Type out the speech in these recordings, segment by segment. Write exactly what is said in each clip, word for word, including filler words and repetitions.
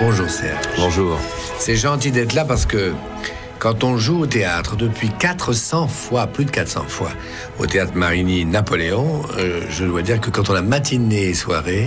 Bonjour Serge. Bonjour. C'est gentil d'être là parce que quand on joue au théâtre depuis quatre cents fois, plus de quatre cents fois, au théâtre Marigny Napoléon, euh, je dois dire que quand on a matinée et soirée...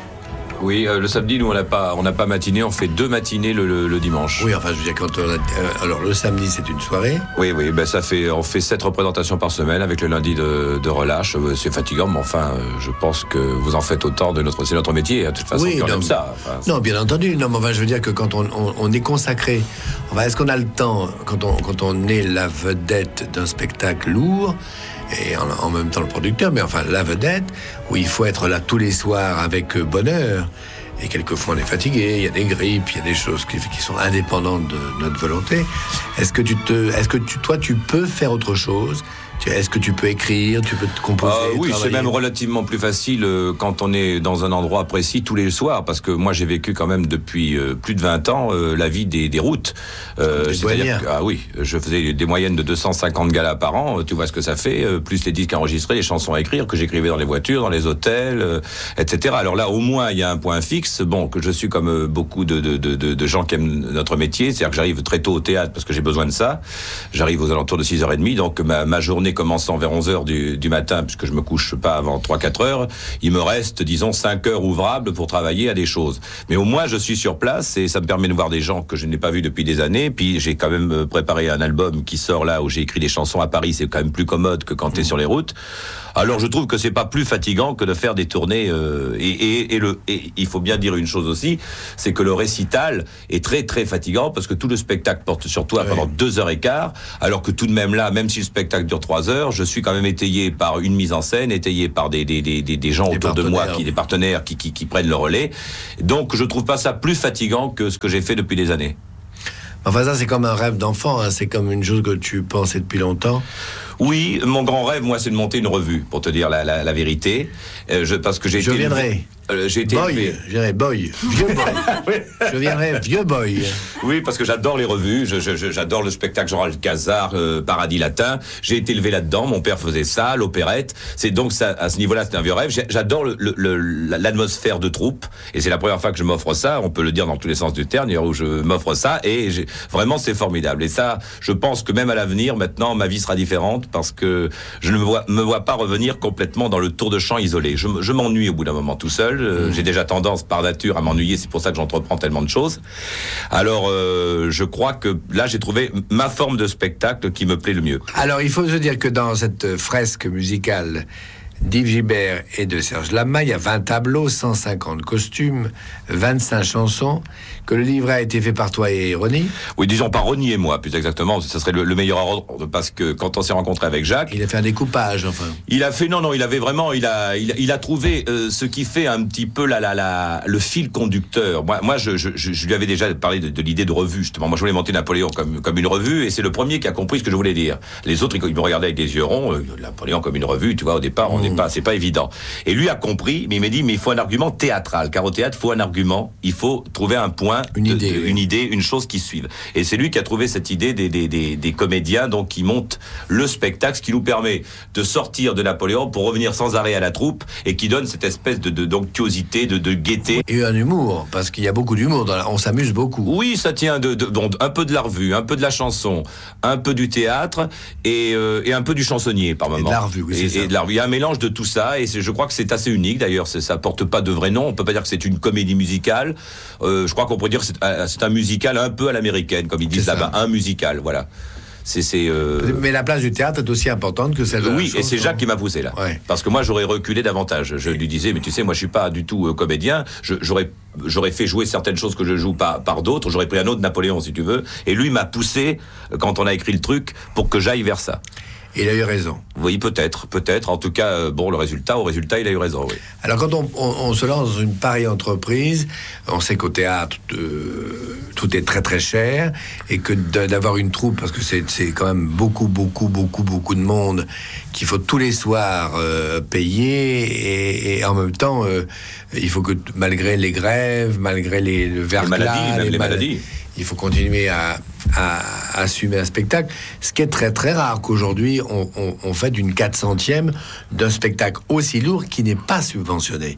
Oui, euh, le samedi, nous, on n'a pas, on n'a pas matiné, on fait deux matinées le, le, le dimanche. Oui, enfin, je veux dire, quand on a... Euh, alors, le samedi, c'est une soirée. Oui, oui, ben ça fait, on fait sept représentations par semaine avec le lundi de, de relâche. C'est fatigant, mais enfin, je pense que vous en faites autant de notre, c'est notre métier, de toute façon, oui, on non, aime ça. Enfin, non, bien entendu. Non, mais enfin, je veux dire que quand on, on, on est consacré, enfin, est-ce qu'on a le temps, quand on, quand on est la vedette d'un spectacle lourd, et en, en même temps le producteur, mais enfin la vedette, où il faut être là tous les soirs avec bonheur, et quelquefois on est fatigué, il y a des grippes, il y a des choses qui, qui sont indépendantes de notre volonté. Est-ce que tu te, est-ce que tu, toi tu peux faire autre chose ? Est-ce que tu peux écrire, tu peux te composer, euh, Oui, travailler? c'est même relativement plus facile euh, quand on est dans un endroit précis tous les soirs, parce que moi j'ai vécu quand même depuis euh, plus de vingt ans euh, la vie des, des routes. Euh, des c'est-à-dire que, ah oui, je faisais des moyennes de deux cent cinquante galas par an, tu vois ce que ça fait, euh, plus les disques enregistrés, les chansons à écrire que j'écrivais dans les voitures, dans les hôtels, euh, et cetera. Alors là, au moins, il y a un point fixe, bon, que je suis comme euh, beaucoup de, de, de, de, de gens qui aiment notre métier, c'est-à-dire que j'arrive très tôt au théâtre parce que j'ai besoin de ça. J'arrive aux alentours de six heures trente, donc ma, ma journée commençant vers onze heures du, du matin, puisque je me couche pas avant trois quatre heures, il me reste, disons, cinq heures ouvrables pour travailler à des choses. Mais au moins, je suis sur place et ça me permet de voir des gens que je n'ai pas vus depuis des années. Puis j'ai quand même préparé un album qui sort là, où j'ai écrit des chansons à Paris. C'est quand même plus commode que quand t'es sur les routes. Alors je trouve que c'est pas plus fatigant que de faire des tournées. Euh, et, et, et, le, et il faut bien dire une chose aussi, c'est que le récital est très très fatigant parce que tout le spectacle porte sur toi, oui, pendant deux heures et quart, alors que tout de même là, même si le spectacle dure trois heures, je suis quand même étayé par une mise en scène, étayé par des des des, des gens des autour de moi, qui des partenaires qui, qui qui prennent le relais. Donc je trouve pas ça plus fatigant que ce que j'ai fait depuis des années. Enfin ça c'est comme un rêve d'enfant, hein. C'est comme une chose que tu pensais depuis longtemps. Oui, mon grand rêve, moi, c'est de monter une revue, pour te dire la, la, la vérité. Euh, je, parce que j'ai je été viendrai. Euh, j'ai été boy, élevé. je viendrai boy, vieux boy. Oui. Je viendrai vieux boy. Oui, parce que j'adore les revues, je, je, j'adore le spectacle genre Alcazar, euh, Paradis Latin. J'ai été élevé là-dedans, mon père faisait ça, l'opérette. C'est donc ça, à ce niveau-là, c'est un vieux rêve. J'adore le, le, le, l'atmosphère de troupe, et c'est la première fois que je m'offre ça. On peut le dire dans tous les sens du terme, où je m'offre ça, et j'ai, vraiment c'est formidable. Et ça, je pense que même à l'avenir, maintenant, ma vie sera différente, parce que je ne me vois, me vois pas revenir complètement dans le tour de chant isolé. Je, je m'ennuie au bout d'un moment tout seul. Mmh. J'ai déjà tendance par nature à m'ennuyer, c'est pour ça que j'entreprends tellement de choses. Alors, euh, je crois que là, j'ai trouvé ma forme de spectacle qui me plaît le mieux. Alors, il faut se dire que dans cette fresque musicale d'Yves Gibert et de Serge Lama, il y a vingt tableaux, cent cinquante costumes, vingt-cinq chansons, que le livret a été fait par toi et Ronnie. Oui, disons par Ronnie et moi, plus exactement, ce serait le, le meilleur ordre, parce que quand on s'est rencontré avec Jacques... Il a fait un découpage, enfin. Il a fait, non, non, il avait vraiment, il a, il, il a trouvé euh, ce qui fait un petit peu la, la, la, le fil conducteur. Moi, moi je, je, je lui avais déjà parlé de, de l'idée de revue, justement. Moi, je voulais monter Napoléon comme, comme une revue, et c'est le premier qui a compris ce que je voulais dire. Les autres, ils me regardaient avec des yeux ronds, euh, Napoléon comme une revue, tu vois, au départ, on n'est mmh. pas, c'est pas évident. Et lui a compris, mais il m'a dit, mais il faut un argument théâtral, car au théâtre, il faut un argument, il faut trouver un point, une de, idée, de, oui. une idée, une chose qui suive. Et c'est lui qui a trouvé cette idée des, des, des, des comédiens, donc qui montent le spectacle, ce qui nous permet de sortir de Napoléon pour revenir sans arrêt à la troupe, et qui donne cette espèce de, de d'onctuosité, de, de gaieté. Et un humour, parce qu'il y a beaucoup d'humour, dans la... on s'amuse beaucoup. Oui, ça tient de, de bon, un peu de la revue, un peu de la chanson, un peu du théâtre, et, euh, et un peu du chansonnier par moment. Et de la revue, oui, c'est et, ça. Et de la revue. Il y a un mélange de tout ça, et c'est, je crois que c'est assez unique d'ailleurs. C'est, ça porte pas de vrai nom. On peut pas dire que c'est une comédie musicale. Euh, je crois qu'on pourrait dire que c'est, c'est un musical un peu à l'américaine, comme ils disent là-bas, un musical, voilà. C'est, c'est, euh... Mais la place du théâtre est aussi importante que celle de oui, la chanson. Et c'est Jacques qui m'a poussé là. Ouais. Parce que moi, j'aurais reculé davantage. Je lui disais, mais tu sais, moi, je suis pas du tout euh, comédien. Je, j'aurais, j'aurais fait jouer certaines choses que je joue pas par d'autres. J'aurais pris un autre Napoléon, si tu veux. Et lui m'a poussé, quand on a écrit le truc, pour que j'aille vers ça. Il a eu raison. Oui, peut-être, peut-être. En tout cas, euh, bon, le résultat, au résultat, il a eu raison, oui. Alors, quand on, on, on se lance dans une pareille entreprise, on sait qu'au théâtre, euh, tout est très, très cher, et que d'avoir une troupe, parce que c'est, c'est quand même beaucoup, beaucoup, beaucoup, beaucoup de monde, qu'il faut tous les soirs euh, payer, et, et en même temps, euh, il faut que, malgré les grèves, malgré les, le verglas, les maladies, même les, les mal- maladies, il faut continuer à, à, à assumer un spectacle. Ce qui est très très rare qu'aujourd'hui on, on, on fait une quatre centième d'un spectacle aussi lourd qui n'est pas subventionné.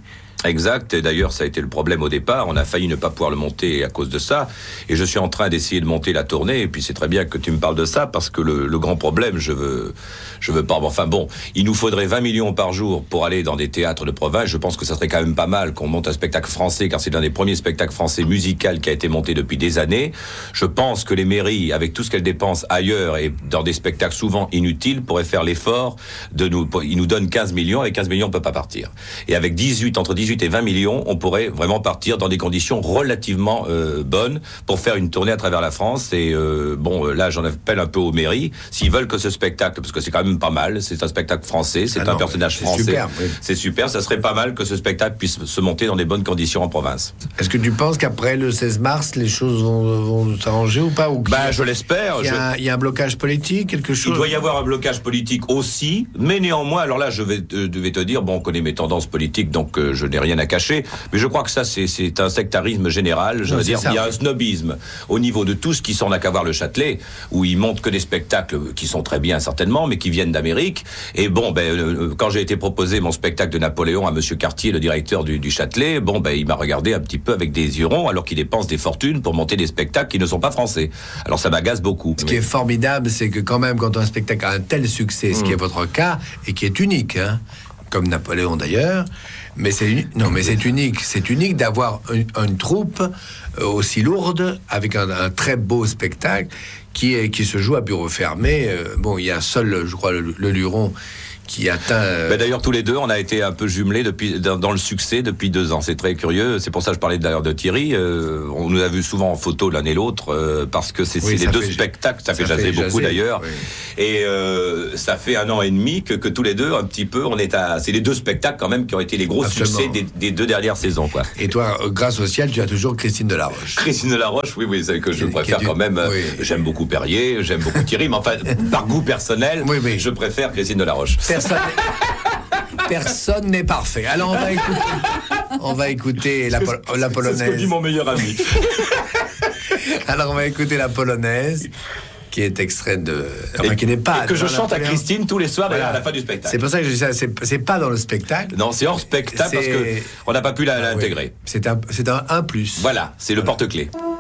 Exact, et d'ailleurs ça a été le problème au départ, on a failli ne pas pouvoir le monter à cause de ça, et je suis en train d'essayer de monter la tournée, et puis c'est très bien que tu me parles de ça, parce que le, le grand problème, je veux, je veux pas, enfin bon, il nous faudrait vingt millions par jour pour aller dans des théâtres de province, je pense que ça serait quand même pas mal qu'on monte un spectacle français, car c'est l'un des premiers spectacles français musical qui a été monté depuis des années. Je pense que les mairies, avec tout ce qu'elles dépensent ailleurs, et dans des spectacles souvent inutiles, pourraient faire l'effort de nous, ils nous donnent quinze millions, et quinze millions on peut pas partir. Et avec dix-huit, entre dix-huit et vingt millions, on pourrait vraiment partir dans des conditions relativement euh, bonnes pour faire une tournée à travers la France. Et euh, bon, là, j'en appelle un peu aux mairies, s'ils veulent que ce spectacle, parce que c'est quand même pas mal, c'est un spectacle français, c'est ah un non, personnage c'est français, super, oui. C'est super, ça serait pas mal que ce spectacle puisse se monter dans des bonnes conditions en province. Est-ce que tu penses qu'après le seize mars, les choses vont, vont s'arranger ou pas ou Bah, je l'espère. Il y, a, je... il y a un blocage politique, quelque chose. Il doit y avoir un blocage politique aussi, mais néanmoins, alors là, je vais, je vais te dire, bon, on connaît mes tendances politiques, donc euh, je n'ai rien à cacher. Mais je crois que ça, c'est, c'est un sectarisme général. Je veux dire, ça, il y a un snobisme au niveau de tout ce qui s'en a qu'à voir le Châtelet, où ils montent que des spectacles qui sont très bien certainement, mais qui viennent d'Amérique. Et bon, ben, euh, quand j'ai été proposé mon spectacle de Napoléon à Monsieur Cartier, le directeur du, du Châtelet, bon, ben, il m'a regardé un petit peu avec des yeux ronds, alors qu'il dépense des fortunes pour monter des spectacles qui ne sont pas français. Alors ça m'agace beaucoup. Ce qui est formidable, c'est que quand même, quand un spectacle a un tel succès, ce mmh. qui est votre cas, et qui est unique, hein, comme Napoléon d'ailleurs, mais c'est non, mais c'est unique, c'est unique d'avoir une, une troupe aussi lourde avec un, un très beau spectacle qui est qui se joue à bureau fermé. Bon, il y a seul, je crois, le, le Luron qui atteint. Euh... Ben d'ailleurs, tous les deux, on a été un peu jumelés depuis dans, dans le succès depuis deux ans. C'est très curieux. C'est pour ça que je parlais d'ailleurs de Thierry. Euh, on nous a vu souvent en photo l'un et l'autre euh, parce que c'est, oui, c'est les deux fait, spectacles. Ça, ça fait jaser beaucoup jaser, d'ailleurs. Oui. Et euh, ça fait un an et demi que, que tous les deux, un petit peu, on est à. C'est les deux spectacles quand même qui ont été les gros Absolument. succès des, des deux dernières saisons, quoi. Et toi, grâce au ciel, tu as toujours Christine Delaroche. Christine Delaroche, oui, oui, c'est que je qui, préfère qui quand du... même. Oui. J'aime beaucoup Perrier, j'aime beaucoup Thierry, mais enfin, par goût personnel, oui, oui. je préfère Christine Delaroche. Personne. Personne n'est parfait. Alors on va écouter, on va écouter la, pol- la polonaise. C'est ce que dit mon meilleur ami. Alors on va écouter la polonaise, qui est extrait de, enfin, et, qui n'est pas. Et que je chante à Christine tous les soirs voilà. à la fin du spectacle. C'est pour ça que je dis ça. C'est, c'est pas dans le spectacle. Non, c'est hors spectacle c'est... parce que on n'a pas pu la, ah, l'intégrer. Oui. C'est un, c'est un un plus. Voilà, c'est voilà. le porte-clés.